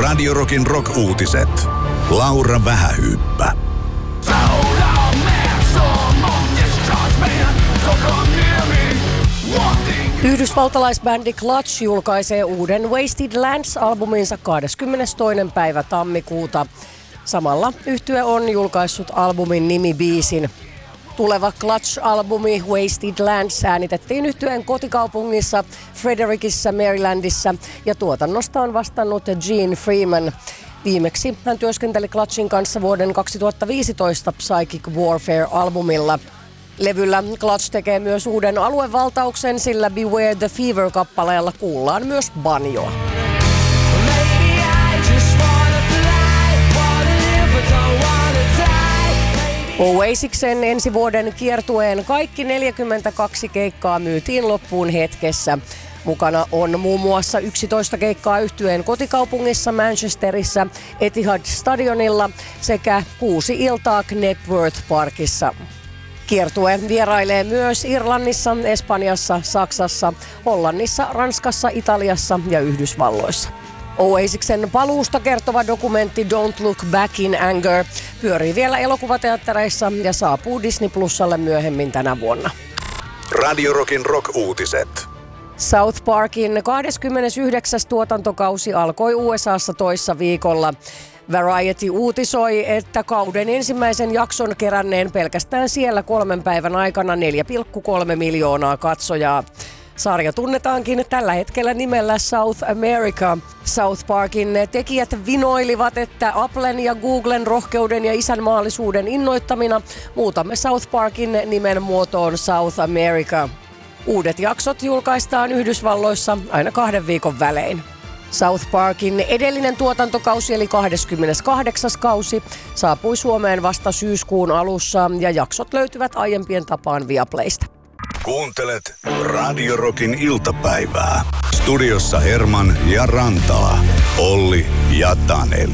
Radio Rockin rock-uutiset. Laura Vähähyyppä. Yhdysvaltalaisbändi Clutch julkaisee uuden Wasted Lands-albuminsa 22. päivä tammikuuta. Samalla yhtye on julkaissut albumin nimibiisin. Tuleva Clutch-albumi Wasted Lands äänitettiin yhtyeen kotikaupungissa Frederickissa, Marylandissa ja tuotannosta on vastannut Gene Freeman. Viimeksi hän työskenteli Clutchin kanssa vuoden 2015 Psychic Warfare-albumilla. Levyllä Clutch tekee myös uuden aluevaltauksen, sillä Beware the Fever-kappaleella kuullaan myös banjoa. Oasisiksen ensi vuoden kiertueen kaikki 42 keikkaa myytiin loppuun hetkessä. Mukana on muun muassa 11 keikkaa yhtyeen kotikaupungissa Manchesterissa, Etihad Stadionilla sekä 6 iltaa Knebworth Parkissa. Kiertue vierailee myös Irlannissa, Espanjassa, Saksassa, Hollannissa, Ranskassa, Italiassa ja Yhdysvalloissa. Oasiksen paluusta kertova dokumentti Don't Look Back in Anger pyörii vielä elokuvateattereissa ja saapuu Disney Plusalle myöhemmin tänä vuonna. Radio Rockin rock-uutiset. South Parkin 29. tuotantokausi alkoi USAssa toissa viikolla. Variety uutisoi, että kauden ensimmäisen jakson keränneen pelkästään siellä 3 päivän aikana 4,3 miljoonaa katsojaa. Sarja tunnetaankin tällä hetkellä nimellä South America. South Parkin tekijät vinoilivat, että Applen ja Googlen rohkeuden ja isänmaallisuuden innoittamina muutamme South Parkin nimen muotoon South America. Uudet jaksot julkaistaan Yhdysvalloissa aina 2 viikon välein. South Parkin edellinen tuotantokausi eli 28. kausi saapui Suomeen vasta syyskuun alussa ja jaksot löytyvät aiempien tapaan Viaplaysta. Kuuntelet Radio Rockin iltapäivää. Studiossa Herman ja Rantala, Olli ja Taneli.